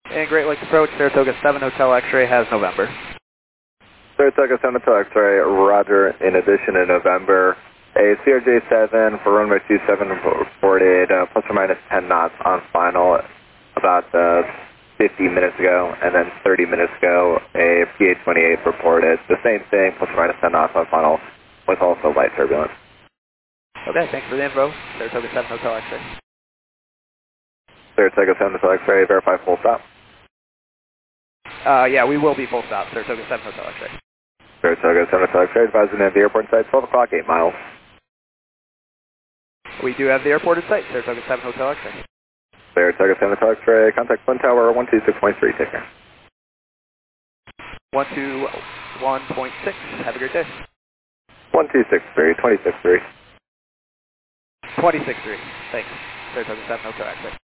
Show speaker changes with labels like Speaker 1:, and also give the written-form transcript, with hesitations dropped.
Speaker 1: And Great Lakes approach, Saratoga 7 Hotel X-ray has November.
Speaker 2: Saratoga 7 Hotel X-ray, roger. In addition, in November, a CRJ7 for runway 27 reported plus or minus 10 knots on final about 50 minutes ago, and then 30 minutes ago, a PA-28 reported the same thing, plus or minus 10 knots on final, with also light turbulence.
Speaker 1: Okay, thanks for the info. Saratoga 7 Hotel X-ray.
Speaker 2: Saratoga 7 Hotel X-ray, verify full stop.
Speaker 1: Yeah, we will be full stop, Saratoga 7 Hotel X-ray.
Speaker 2: Saratoga 7 Hotel X-ray, advising at the airport site, 12 o'clock, 8 miles.
Speaker 1: We do have the airport in sight, Saratoga 7 Hotel X-ray.
Speaker 2: Saratoga 7 Hotel X-ray, contact Twin Tower 126.3, take care.
Speaker 1: 121.6, have a great day.
Speaker 2: 1263, 263.
Speaker 1: 26.3, thanks, Saratoga 7 Hotel X-ray.